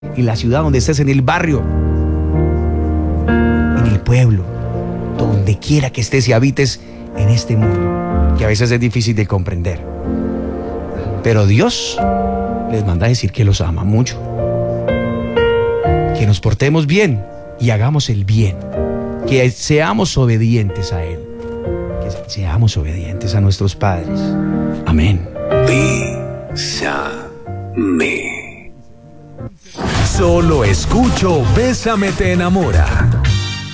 en la ciudad donde estés, en el barrio, en el pueblo, donde quiera que estés y habites en este mundo, que a veces es difícil de comprender. Pero Dios les manda a decir que los ama mucho, que nos portemos bien y hagamos el bien, que seamos obedientes a Él, que seamos obedientes a nuestros padres. Amén. Bésame. Solo escucho Bésame te enamora.